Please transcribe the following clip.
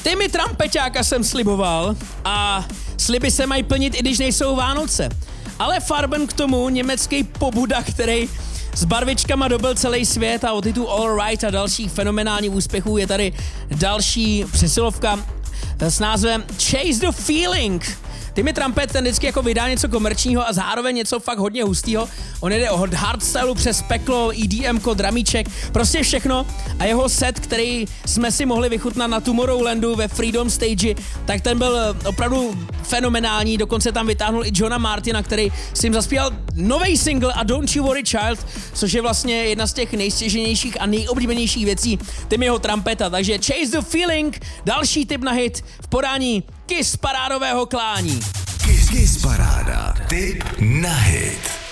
Timmy Trampeťáka jsem sliboval a sliby se mají plnit, i když nejsou Vánoce. Ale Farben k tomu německý pobuda, který s barvičkama dobil celý svět a o titul All Right a dalších fenomenálních úspěchů je tady další přesilovka s názvem Chase the Feeling. Timmy Trumpet ten vždycky jako vydá něco komerčního a zároveň něco fakt hodně hustýho. On jde od hardstylu přes peklo, EDM, dramíček, prostě všechno. A jeho set, který jsme si mohli vychutnat na Tomorrowlandu ve Freedom Stage, tak ten byl opravdu fenomenální. Dokonce tam vytáhnul i Johna Martina, který si jim zaspíval nový single a Don't You Worry Child, což je vlastně jedna z těch nejstěženějších a nejoblíbenějších věcí Timmyho Trumpeta. Takže Chase the Feeling, další tip na hit v podání Kiss parádového klání. Kiss paráda, tip na hit.